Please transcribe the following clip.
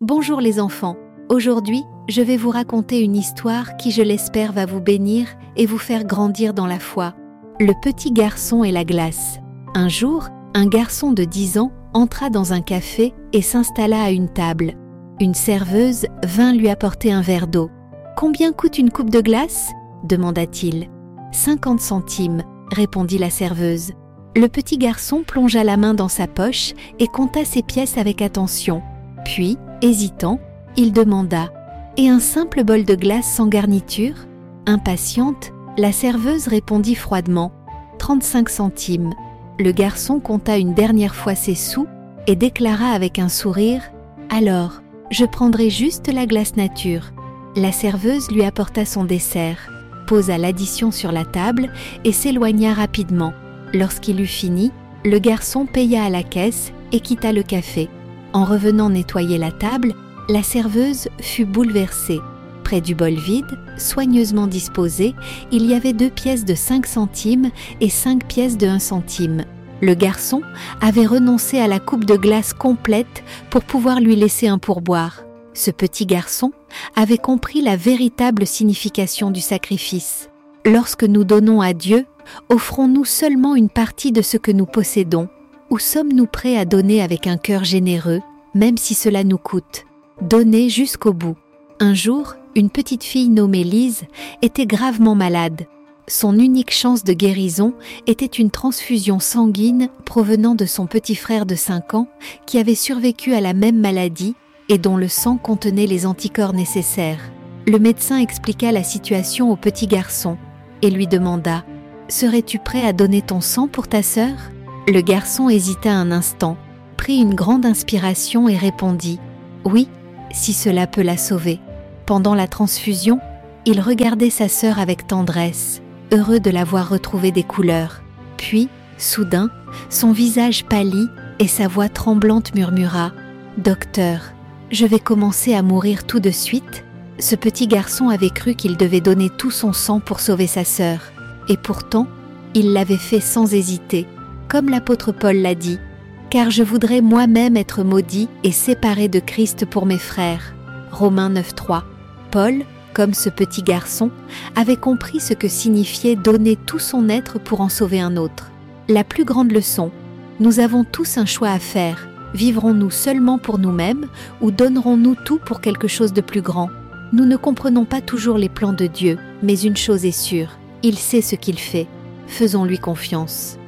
Bonjour les enfants, aujourd'hui, je vais vous raconter une histoire qui, je l'espère, va vous bénir et vous faire grandir dans la foi. Le petit garçon et la glace. Un jour, un garçon de 10 ans entra dans un café et s'installa à une table. Une serveuse vint lui apporter un verre d'eau. « Combien coûte une coupe de glace ?» demanda-t-il. « 50 centimes, » répondit la serveuse. Le petit garçon plongea la main dans sa poche et compta ses pièces avec attention. Puis, hésitant, il demanda « Et un simple bol de glace sans garniture ?» Impatiente, la serveuse répondit froidement « 35 centimes ». Le garçon compta une dernière fois ses sous et déclara avec un sourire « Alors, je prendrai juste la glace nature ». La serveuse lui apporta son dessert, posa l'addition sur la table et s'éloigna rapidement. Lorsqu'il eut fini, le garçon paya à la caisse et quitta le café. En revenant nettoyer la table, la serveuse fut bouleversée. Près du bol vide, soigneusement disposé, il y avait 2 pièces de 5 centimes et 5 pièces de 1 centime. Le garçon avait renoncé à la coupe de glace complète pour pouvoir lui laisser un pourboire. Ce petit garçon avait compris la véritable signification du sacrifice. Lorsque nous donnons à Dieu, offrons-nous seulement une partie de ce que nous possédons, ou sommes-nous prêts à donner avec un cœur généreux, même si cela nous coûte? Donner jusqu'au bout. Un jour, une petite fille nommée Lise était gravement malade. Son unique chance de guérison était une transfusion sanguine provenant de son petit frère de 5 ans qui avait survécu à la même maladie et dont le sang contenait les anticorps nécessaires. Le médecin expliqua la situation au petit garçon et lui demanda « Serais-tu prêt à donner ton sang pour ta sœur ?» Le garçon hésita un instant, prit une grande inspiration et répondit « Oui, si cela peut la sauver. » Pendant la transfusion, il regardait sa sœur avec tendresse, heureux de la voir retrouver des couleurs. Puis, soudain, son visage pâlit et sa voix tremblante murmura « Docteur, je vais commencer à mourir tout de suite ?» Ce petit garçon avait cru qu'il devait donner tout son sang pour sauver sa sœur. Et pourtant, il l'avait fait sans hésiter, comme l'apôtre Paul l'a dit, « Car je voudrais moi-même être maudit et séparé de Christ pour mes frères. » Romains 9,3. Paul, comme ce petit garçon, avait compris ce que signifiait donner tout son être pour en sauver un autre. La plus grande leçon, nous avons tous un choix à faire. Vivrons-nous seulement pour nous-mêmes ou donnerons-nous tout pour quelque chose de plus grand? Nous ne comprenons pas toujours les plans de Dieu, mais une chose est sûre, il sait ce qu'il fait. Faisons-lui confiance.